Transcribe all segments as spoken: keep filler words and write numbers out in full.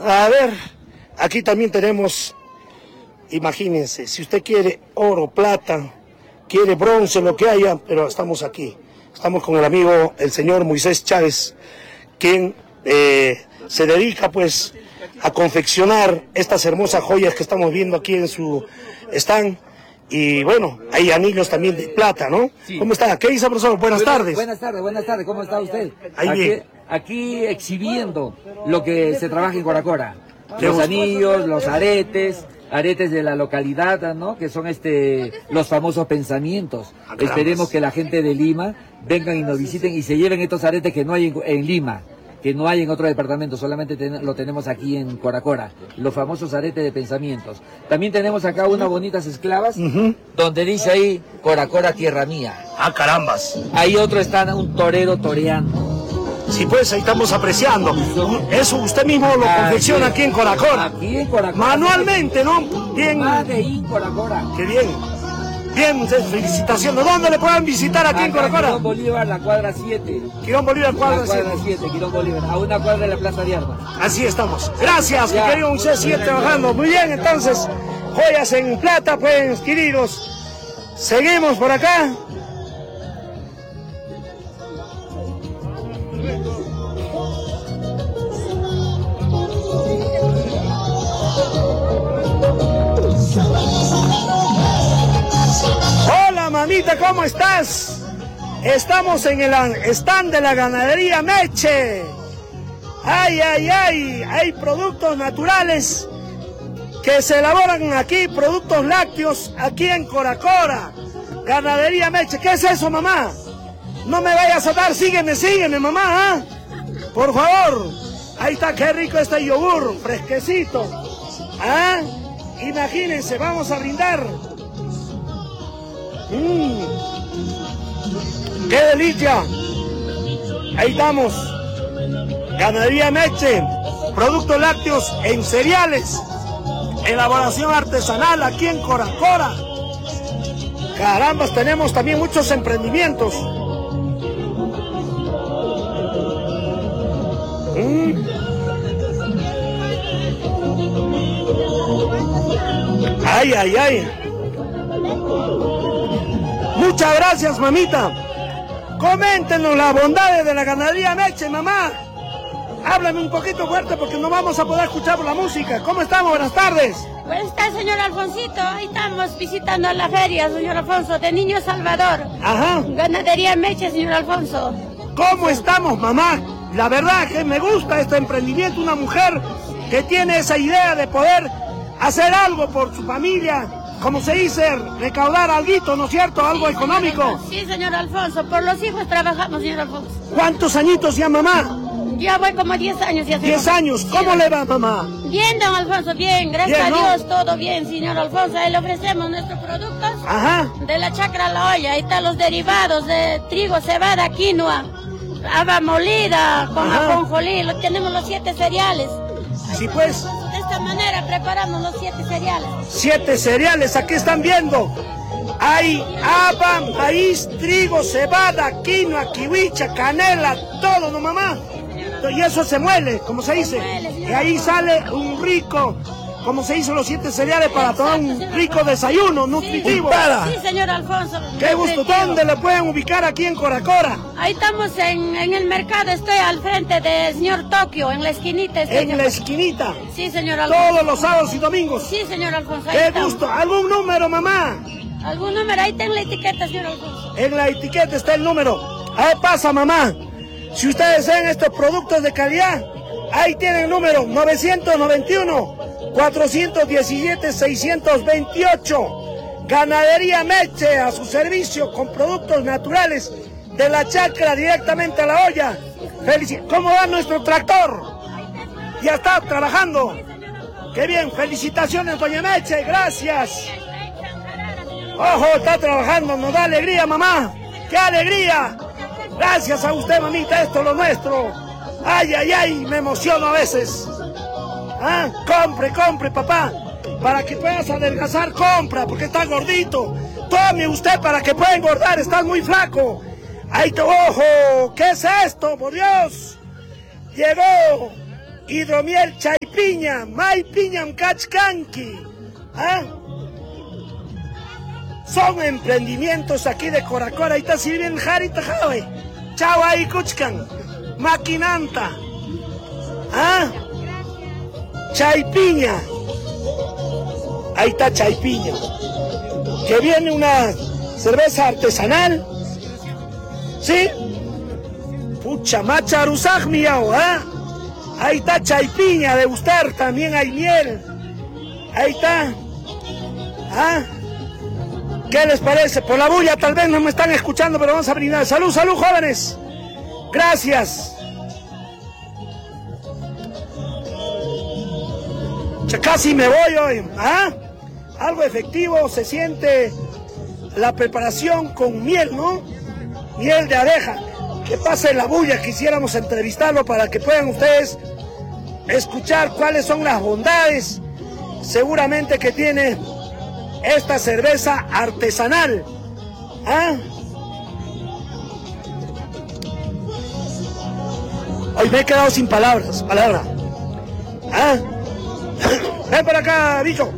A ver, aquí también tenemos, imagínense, si usted quiere oro, plata, quiere bronce, lo que haya, pero estamos aquí. Estamos con el amigo, el señor Moisés Chávez, quien eh, se dedica pues a confeccionar estas hermosas joyas que estamos viendo aquí en su stand. Y bueno, hay anillos también de plata, ¿no? Sí. ¿Cómo está? ¿Qué dice, profesor? Buenas buenas, tardes. Buenas tardes, buenas tardes. ¿Cómo está usted? Ahí aquí, bien. Aquí exhibiendo lo que se trabaja en Coracora. Los gusto. anillos, los aretes, aretes de la localidad, ¿no? Que son este los famosos pensamientos. Ah, Esperemos que la gente de Lima vengan y nos visiten y se lleven estos aretes que no hay en, en Lima, que no hay en otro departamento, solamente ten, lo tenemos aquí en Coracora, los famosos aretes de pensamientos. También tenemos acá unas bonitas esclavas, uh-huh. donde dice ahí, Coracora, tierra mía. Ah, carambas. Ahí otro está un torero toreando. Sí, pues ahí estamos apreciando. Eso usted mismo lo aquí, confecciona aquí en Coracora. Aquí en Coracora. Manualmente, ¿no? Bien. Made in Coracora. Qué bien. Bien, felicitaciones. ¿Dónde le pueden visitar aquí acá en Coracora? Quirón Bolívar, la cuadra siete. Quirón Bolívar, cuadra siete. La cuadra siete, Quirón Bolívar, a una cuadra de la Plaza de Armas. Así estamos. Gracias, ya, mi querido usted sigue trabajando. Muy bien, entonces, joyas en plata, pues, queridos. Seguimos por acá. Hola, mamita, ¿cómo estás? Estamos en el stand de la ganadería Meche. Ay, ay, ay, hay productos naturales que se elaboran aquí, productos lácteos aquí en Coracora. Ganadería Meche, ¿qué es eso, mamá? No me vayas a dar, sígueme, sígueme, mamá, ¿eh? Por favor. Ahí está, qué rico este yogur, fresquecito. ¿Ah? Imagínense, vamos a brindar. Mmm. ¡Qué delicia! Ahí estamos. Ganadería Meche, productos lácteos en cereales, elaboración artesanal aquí en Coracora. Carambas, tenemos también muchos emprendimientos. Mm. Ay, ay, ay. Muchas gracias, mamita. Coméntenos las bondades de la ganadería Meche, mamá. Háblame un poquito fuerte porque no vamos a poder escuchar la música. ¿Cómo estamos? Buenas tardes. Buenas tardes, señor Alfonsito. Ahí estamos visitando la feria, señor Alfonso, de Niño Salvador. Ajá. Ganadería Meche, señor Alfonso. ¿Cómo estamos, mamá? La verdad que me gusta este emprendimiento. Una mujer que tiene esa idea de poder hacer algo por su familia. Como se dice, recaudar algo, ¿no es cierto? Algo sí, económico. Señor, sí, señor Alfonso. Por los hijos trabajamos, señor Alfonso. ¿Cuántos añitos ya, mamá? Ya voy como diez años ya. diez años. ¿Cómo sí, le va, mamá? Bien, don Alfonso, bien. Gracias bien, a Dios, ¿no? Todo bien, señor Alfonso. Ahí le ofrecemos nuestros productos. Ajá. De la chacra La Olla. Ahí están los derivados de trigo, cebada, quinoa, haba molida, con ajonjolí. Tenemos los siete cereales. Sí, pues. De esta manera preparamos los siete cereales. Siete cereales, aquí están viendo. Hay haba, maíz, trigo, cebada, quinoa, kiwicha, canela, todo, ¿no, mamá? Y eso se muele, como se dice. Y ahí sale un rico, como se hizo los siete cereales para tomar un rico desayuno nutritivo. Sí, señor Alfonso. Qué gusto. ¿Dónde le pueden ubicar aquí en Coracora? Ahí estamos en, en el mercado, estoy al frente de señor Tokio, en la esquinita. En la esquinita. Sí, señor Alfonso. Todos los sábados y domingos. Sí, señor Alfonso. Qué gusto. ¿Algún número, mamá? ¿Algún número? Ahí está en la etiqueta, señor Alfonso. En la etiqueta está el número. Ahí pasa, mamá. Si ustedes desean estos productos de calidad, ahí tienen el número novecientos noventa y uno, cuatrocientos diecisiete, seiscientos veintiocho. Ganadería Meche a su servicio con productos naturales de la chacra directamente a la olla. Felici- ¿Cómo va nuestro tractor? Ya está trabajando. Qué bien, felicitaciones, doña Meche, gracias. Ojo, está trabajando, nos da alegría, mamá. ¡Qué alegría! Gracias a usted, mamita, esto es lo nuestro. Ay, ay, ay, me emociono a veces. ¿Ah? Compre, compre, papá. Para que puedas adelgazar, compra, porque está gordito. Tome usted para que pueda engordar, estás muy flaco. Ahí te, ojo, ¿qué es esto, por Dios? Llegó hidromiel chaypiña, maypiñam kachkanki. ¿Ah? Son emprendimientos aquí de Coracora. Ahí está sirviendo jarita jawe. Chau ahí kuchkan. Maquinanta. ¿Ah? Chaypiña. Ahí está chaypiña. Que viene una cerveza artesanal. ¿Sí? Pucha, macharuzaj miau, ¿ah? Ahí está chaypiña de gustar, también hay miel. Ahí está. ¿Ah? ¿Qué les parece? Por la bulla tal vez no me están escuchando, pero vamos a brindar. Salud, salud, jóvenes. Gracias. Ya casi me voy hoy. ¿Ah? Algo efectivo, se siente la preparación con miel, ¿no? Miel de abeja. Que pase la bulla, quisiéramos entrevistarlo para que puedan ustedes escuchar cuáles son las bondades seguramente que tiene esta cerveza artesanal. ¿Ah? Hoy me he quedado sin palabras, palabra. ¿Ah? Ven para acá, bicho.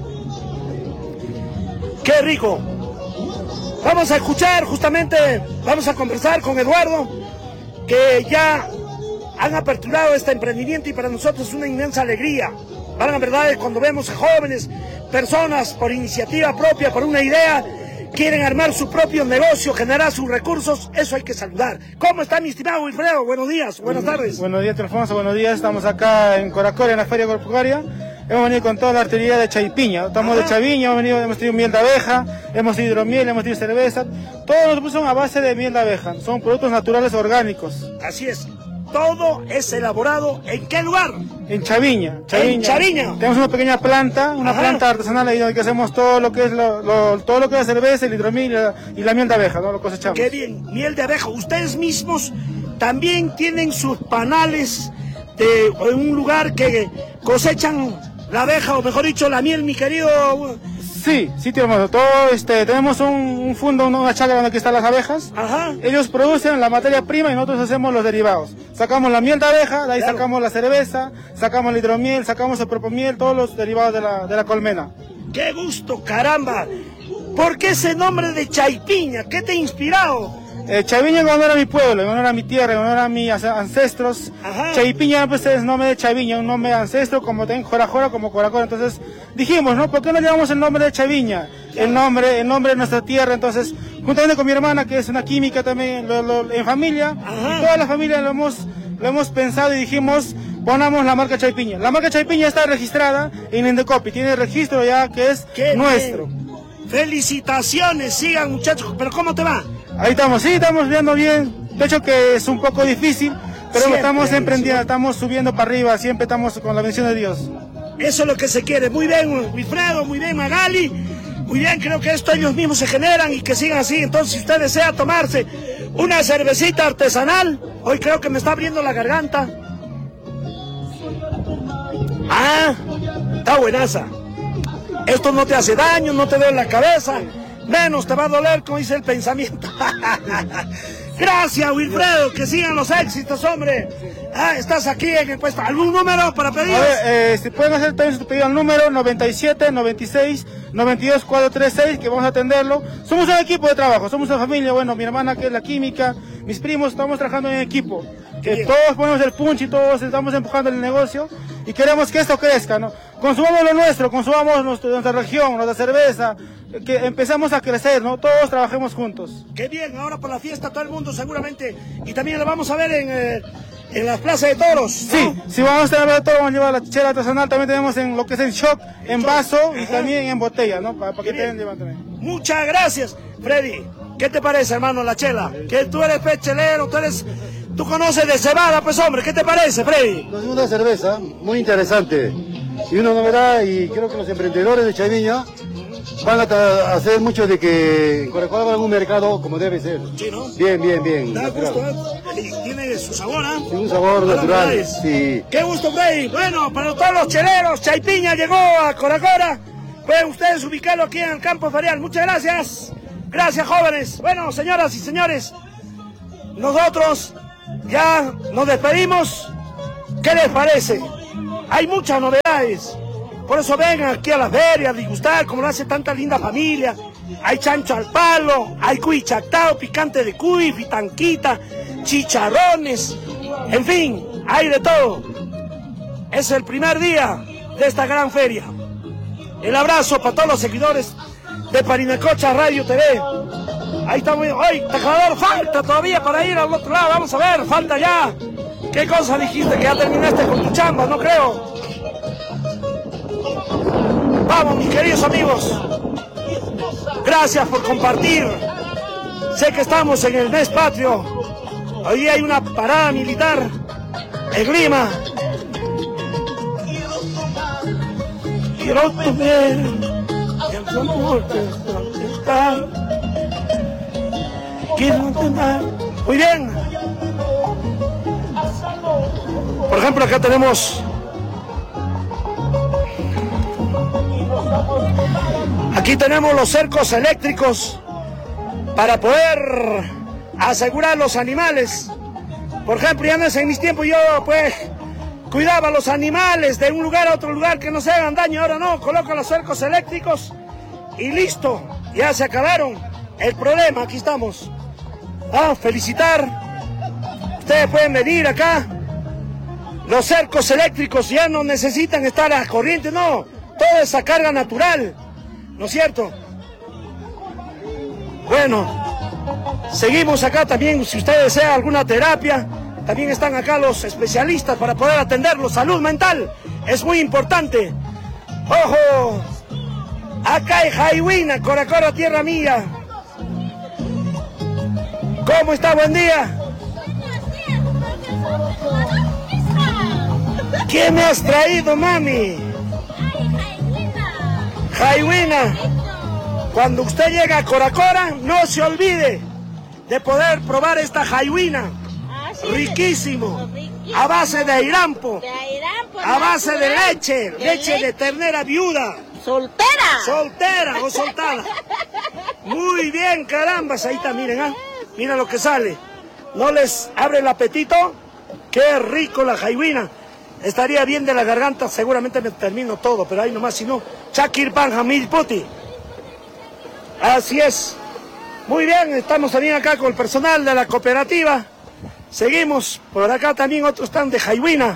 Qué rico. Vamos a escuchar justamente, vamos a conversar con Eduardo, que ya han aperturado este emprendimiento y para nosotros es una inmensa alegría. Para la verdad es cuando vemos a jóvenes, personas por iniciativa propia, por una idea, quieren armar su propio negocio, generar sus recursos, eso hay que saludar. ¿Cómo está mi estimado Wilfredo? Buenos días, buenas tardes. Buenos días, Alfonso, buenos días. Estamos acá en Coracora, en la Feria Agropecuaria. Hemos venido con toda la artería de chaypiña. Estamos Ajá. de chaviña, hemos, venido, hemos tenido miel de abeja, hemos tenido hidromiel, hemos tenido cerveza. Todos los son a base de miel de abeja. Son productos naturales orgánicos. Así es. Todo es elaborado ¿en qué lugar? En Chaviña. Chaviña. En Chaviña. Tenemos una pequeña planta, una Ajá. planta artesanal ahí donde hacemos todo lo que es lo, lo, todo lo que es la cerveza, el hidromiel y la, y la miel de abeja, ¿no? Lo cosechamos. Qué bien, miel de abeja. Ustedes mismos también tienen sus panales de un lugar que cosechan la abeja, o mejor dicho, la miel, mi querido. Sí, sí tenemos todo, este, tenemos un, un fondo, una chacra donde están las abejas. Ajá. Ellos producen la materia prima y nosotros hacemos los derivados. Sacamos la miel de abeja, de ahí claro. sacamos la cerveza, sacamos el hidromiel, sacamos el propomiel, todos los derivados de la, de la colmena. ¡Qué gusto, caramba! ¿Por qué ese nombre de Chaypiña? ¿Qué te ha inspirado? Eh, Chaviña en honor a mi pueblo, en honor a mi tierra, en honor a mis ancestros. Ajá. Chaypiña pues es nombre de Chaviña, un nombre de ancestro, como ten Jorajora, como Coracora. Entonces dijimos, ¿no? ¿Por qué no llevamos el nombre de Chaviña? El nombre, el nombre de nuestra tierra. Entonces, juntamente con mi hermana, que es una química también, lo, lo, en familia, y toda la familia lo hemos, lo hemos pensado y dijimos, ponamos la marca Chaypiña. La marca Chaypiña está registrada en Indecopi, tiene registro ya que es qué nuestro. Bien. Felicitaciones, sigan muchachos, pero ¿cómo te va? Ahí estamos, sí, estamos viendo bien. De hecho que es un poco difícil, pero siempre, estamos emprendiendo, siempre. estamos subiendo para arriba, siempre estamos con la bendición de Dios. Eso es lo que se quiere. Muy bien, Wilfredo, muy bien, Magali. Muy bien, creo que esto ellos mismos se generan y que sigan así. Entonces, si usted desea tomarse una cervecita artesanal, hoy creo que me está abriendo la garganta. Ah, está buenaza. Esto no te hace daño, no te duele la cabeza, menos te va a doler, como dice el pensamiento. Gracias, Wilfredo, que sigan los éxitos, hombre. Ah, estás aquí en el puesto. ¿Algún número para pedir? A ver, eh, si pueden hacer también su pedido al número noventa y siete, noventa y seis, noventa y dos, cuatrocientos treinta y seis, que vamos a atenderlo. Somos un equipo de trabajo, somos una familia, bueno, mi hermana que es la química, mis primos, estamos trabajando en equipo. Que todos ponemos el punch y todos estamos empujando el negocio y queremos que esto crezca, ¿no? Consumamos lo nuestro, consumamos nuestro, nuestra región, nuestra cerveza, que empezamos a crecer, ¿no? Todos trabajemos juntos. Qué bien, ahora por la fiesta todo el mundo seguramente, y también lo vamos a ver en, eh, en las plazas de toros, ¿no? Sí, si vamos a tener de todo, vamos a llevar la chela artesanal, también tenemos en lo que es en shock, en vaso y Ajá. también en botella, ¿no? Para, para que te lleven también. Muchas gracias, Freddy. ¿Qué te parece, hermano, la chela? Que tú eres pechelero, tú eres... Tú conoces de cebada, pues hombre, ¿qué te parece, Freddy? Es una cerveza muy interesante y una novedad, y creo que los emprendedores de Chaviña van a hacer mucho de que en Coracora va a un mercado como debe ser. Sí, ¿no? Bien, bien, bien. Da gusto, ¿eh? Tiene su sabor, ¿ah? ¿eh? Sí, un sabor natural, sí. Qué gusto, Freddy. Bueno, para todos los cheleros, Chaypiña llegó a Coracora. Pueden ustedes ubicarlo aquí en el campo ferial. Muchas gracias. Gracias, jóvenes. Bueno, señoras y señores, nosotros ya nos despedimos. ¿Qué les parece? hay muchas novedades. Por eso vengan aquí a la feria a disgustar, como lo hace tanta linda familia. Hay chancho al palo, hay cuy chactao, picante de cuy, fitanquita, chicharrones, en fin, hay de todo. Es el primer día de esta gran feria. El abrazo para todos los seguidores de Parinacocha Radio T V. Ahí estamos. ¡Ay, Tajador! Falta todavía para ir al otro lado. Vamos a ver, falta ya. ¿Qué cosa dijiste? Que ya terminaste con tu chamba, no creo. Vamos, mis queridos amigos. Gracias por compartir. Sé que estamos en el mes patrio. Hoy día hay una parada militar en Lima. Quiero tu ver, el amor que está. Quiero entender. Muy bien. Por ejemplo, acá tenemos. Aquí tenemos los cercos eléctricos para poder asegurar los animales. Por ejemplo, ya no es en mis tiempos, yo pues cuidaba a los animales de un lugar a otro lugar que no se hagan daño. Ahora no, coloco los cercos eléctricos y listo, ya se acabaron el problema. Aquí estamos. Ah, felicitar. Ustedes pueden venir acá. Los cercos eléctricos ya no necesitan estar a corriente, no. Toda esa carga natural, ¿no es cierto? Bueno, seguimos acá también. Si usted desea alguna terapia, también están acá los especialistas para poder atenderlo. Salud mental es muy importante. ¡Ojo! Acá hay Jaihuina, Coracora, tierra mía. ¿Cómo está? Buen día. ¿Qué me has traído, mami? Jaihuina. Cuando usted llega a Coracora, no se olvide de poder probar esta jaihuina. Ah, sí, riquísimo. Riquísimo. A base de airampo. De airampo a base natural. De leche. De leche, leche de ternera viuda. Soltera. Soltera o soltada. Muy bien, carambas. Ahí está, miren, ¿ah? Mira lo que sale. ¿No les abre el apetito? Qué rico la jaihuina. Estaría bien de la garganta, seguramente me termino todo, pero ahí nomás si no. Chakir Panjamil Puti. Así es. Muy bien, estamos también acá con el personal de la cooperativa. Seguimos. Por acá también otros están de jaihuina.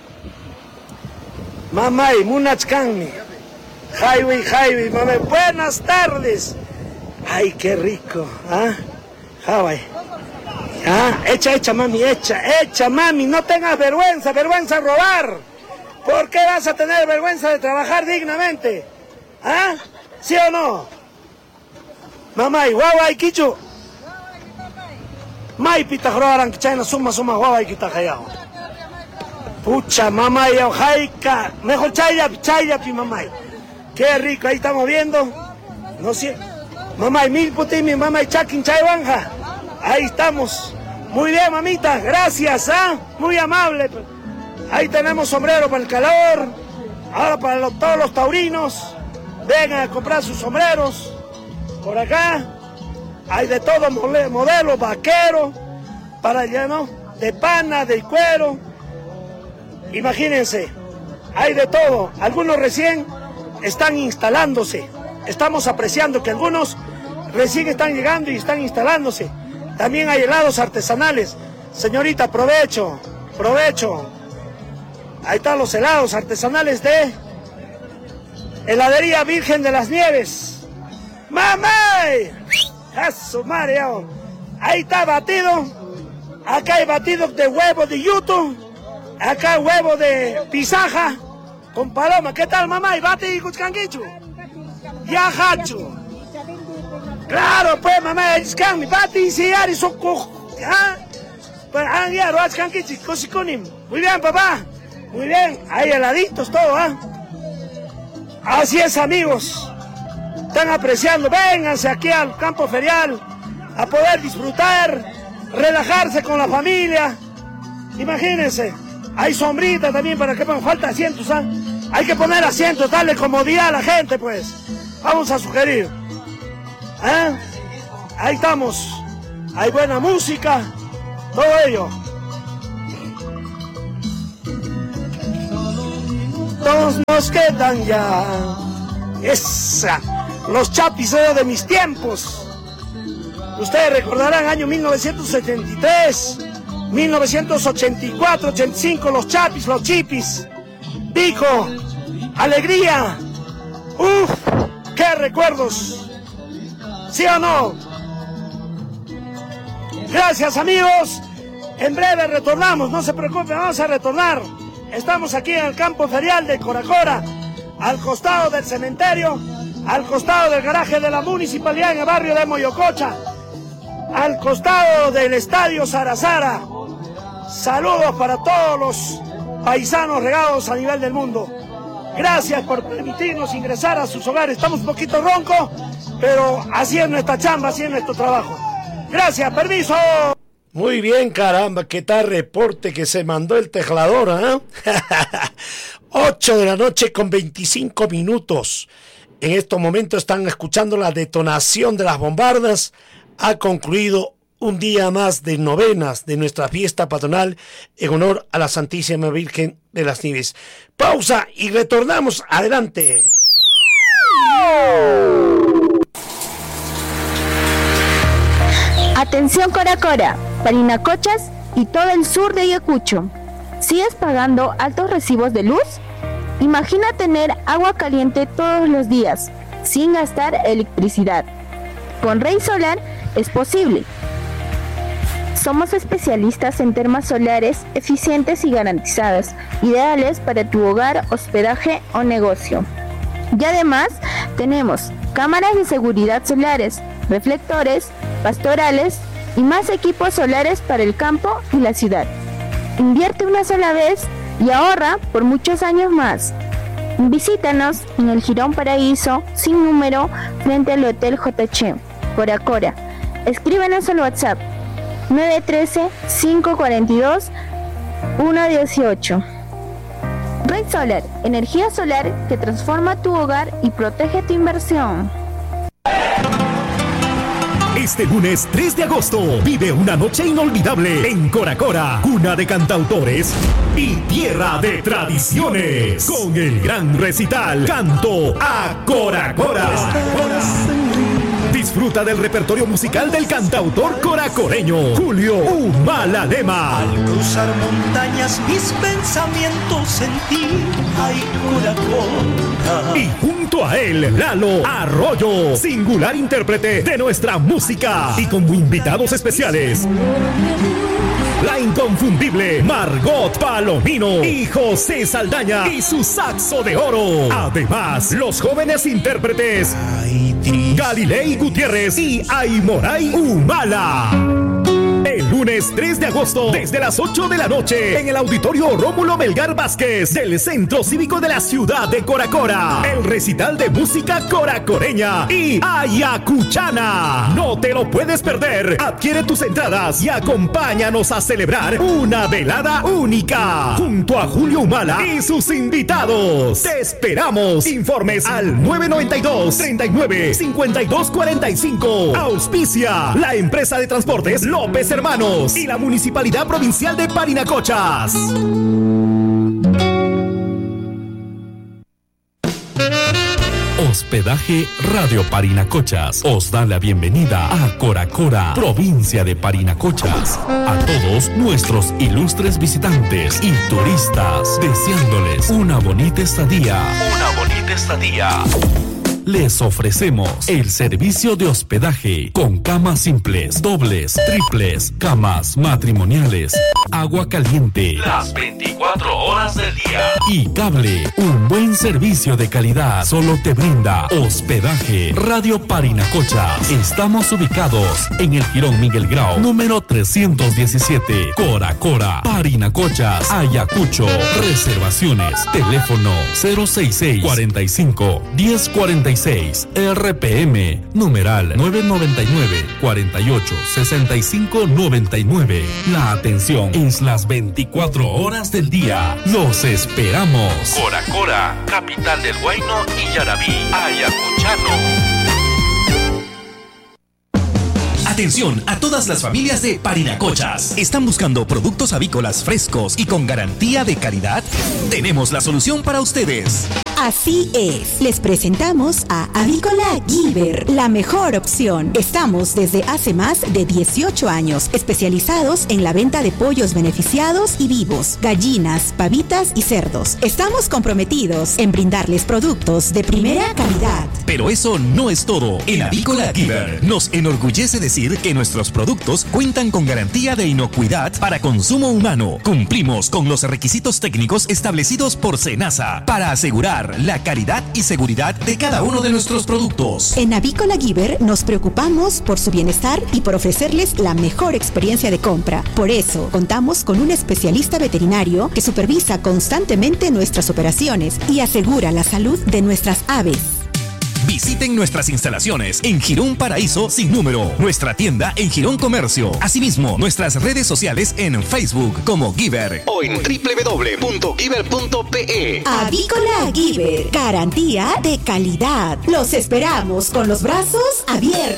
Mamay, Munachkanmi. Jaiwi, Jaiwi, mamay. Buenas tardes. Ay, qué rico. ¿Ah? Hawaii. Ah, echa, echa, mami, echa, echa, mami, no tengas vergüenza, vergüenza robar. ¿Por qué vas a tener vergüenza de trabajar dignamente? ¿Ah? ¿Sí o no? Mamá, y guagua y quichu. Mai pita robaran que chayna suma suma guagua y quita callao. Pucha, mamá, y ojaica. Mejor chaya, chaya, pi mamá. Qué rico, ahí estamos viendo. No sé. Mamá, y mil putimi, mamá, y chakin chaybanja. Ahí estamos. Muy bien, mamita, gracias, ¿ah? Muy amable. Ahí tenemos sombrero para el calor. Ahora para los, todos los taurinos. Vengan a comprar sus sombreros. Por acá hay de todo modelo, vaquero, para allá, ¿no? De pana, de cuero. Imagínense, hay de todo. Algunos recién están instalándose. Estamos apreciando que algunos recién están llegando y están instalándose. También hay helados artesanales. Señorita, provecho, provecho. Ahí están los helados artesanales de Heladería Virgen de las Nieves. ¡Mamá! ¡Eso, Mario! Ahí está batido. Acá hay batido de huevo de yuto. Acá hay huevo de pisaja con paloma. ¿Qué tal, mamá? ¿Y bate y cuchcanguichu? Ya, hachu. Claro, pues, mamá, es que mi bate y y soco. ¿Ah? Pues, ah, ya, roachcanguichu, cosicónim. Muy bien, papá. Muy bien. Hay heladitos, todo, ¿ah? Así es, amigos. Están apreciando. Vénganse aquí al campo ferial a poder disfrutar, relajarse con la familia. Imagínense. Hay sombrita también para que pongan. Falta asientos, ¿ah? Hay que poner asientos, darle comodidad a la gente, pues. Vamos a sugerir. ¿Eh? Ahí estamos. Hay buena música. Todo ello. poquitos nos quedan ya. Esa, los Chapis era de mis tiempos. Ustedes recordarán año mil novecientos setenta y tres, mil novecientos ochenta y cuatro, ochenta y cinco, los Chapis, los Chipis. Pico, alegría. Uf, qué recuerdos. ¿Sí o no? Gracias, amigos. En breve retornamos, no se preocupen, vamos a retornar. Estamos aquí en el campo ferial de Coracora, al costado del cementerio, al costado del garaje de la municipalidad en el barrio de Moyococha, al costado del estadio Sarazara. Saludos para todos los paisanos regados a nivel del mundo. Gracias por permitirnos ingresar a sus hogares. Estamos un poquito roncos, pero así es nuestra chamba, así es nuestro trabajo. Gracias, permiso. Muy bien, caramba, qué tal reporte que se mandó el teclador, ¿eh? ocho de la noche con veinticinco minutos. En estos momentos están escuchando la detonación de las bombardas. Ha concluido un día más de novenas de nuestra fiesta patronal en honor a la Santísima Virgen de las Nieves. Pausa y retornamos. Adelante. Atención Coracora, Parinacochas y todo el sur de Ayacucho. ¿Sigues pagando altos recibos de luz? Imagina tener agua caliente todos los días, sin gastar electricidad. Con Rey Solar es posible. Somos especialistas en termas solares eficientes y garantizadas, ideales para tu hogar, hospedaje o negocio. Y además tenemos cámaras de seguridad solares, reflectores, pastorales y más equipos solares para el campo y la ciudad. Invierte una sola vez y ahorra por muchos años más. Visítanos en el Jirón Paraíso, sin número, frente al Hotel J H, Coracora. Escríbenos al WhatsApp nueve uno tres, cinco cuatro dos, uno uno ocho. Rey Solar, energía solar que transforma tu hogar y protege tu inversión. Este lunes tres de agosto vive una noche inolvidable en Coracora, cuna de cantautores y tierra de tradiciones, con el gran recital Canto a Coracora. Disfruta del repertorio musical del cantautor coracoreño Julio Umalalema. Al cruzar montañas mis pensamientos en ti, ay Coracora. Y junto a él, Lalo Arroyo, singular intérprete de nuestra música, y como invitados especiales, la inconfundible Margot Palomino y José Saldaña y su saxo de oro. Además, los jóvenes intérpretes Galilei Gutiérrez y Aymoray Humala. El lunes tres de agosto, desde las ocho de la noche, en el Auditorio Rómulo Melgar Vázquez del Centro Cívico de la ciudad de Coracora. El recital de música coracoreña y ayacuchana. No te lo puedes perder. Adquiere tus entradas y acompáñanos a celebrar una velada única junto a Julio Humala y sus invitados. Te esperamos. Informes al nueve nueve dos, treinta y nueve, cincuenta y dos cuarenta y cinco. Auspicia la empresa de transportes López Hermanos y la Municipalidad Provincial de Parinacochas. Hospedaje Radio Parinacochas os da la bienvenida a Coracora, provincia de Parinacochas. A todos nuestros ilustres visitantes y turistas, deseándoles una bonita estadía. Una bonita estadía. Les ofrecemos el servicio de hospedaje con camas simples, dobles, triples, camas matrimoniales, agua caliente las veinticuatro horas del día y cable. Un buen servicio de calidad solo te brinda Hospedaje Radio Parinacochas. Estamos ubicados en el Jirón Miguel Grau, número trescientos diecisiete, Coracora, Parinacochas, Ayacucho. Reservaciones, teléfono cero sesenta y seis, cuarenta y cinco, diez cuarenta y seis, R P M, numeral nueve noventa y nueve, cuarenta y ocho, sesenta y cinco noventa y nueve. La atención es las veinticuatro horas del día. Los esperamos. Coracora, capital del Huayno y Yarabí, ayacuchano. Atención a todas las familias de Parinacochas. ¿Están buscando productos avícolas frescos y con garantía de calidad? Tenemos la solución para ustedes. Así es, les presentamos a Avícola Giver, la mejor opción. Estamos desde hace más de dieciocho años, especializados en la venta de pollos beneficiados y vivos, gallinas, pavitas y cerdos. Estamos comprometidos en brindarles productos de primera calidad. Pero eso no es todo. En Avícola Giver nos enorgullece decir que nuestros productos cuentan con garantía de inocuidad para consumo humano. Cumplimos con los requisitos técnicos establecidos por SENASA para asegurar la calidad y seguridad de cada uno de nuestros productos. En Avícola Giver nos preocupamos por su bienestar y por ofrecerles la mejor experiencia de compra. Por eso, contamos con un especialista veterinario que supervisa constantemente nuestras operaciones y asegura la salud de nuestras aves. Visiten nuestras instalaciones en Girón Paraíso sin número, nuestra tienda en Girón Comercio, asimismo nuestras redes sociales en Facebook como Giver o en doble u doble u doble u punto giver punto pe. Avícola Giver, garantía de calidad. Los esperamos con los brazos abiertos.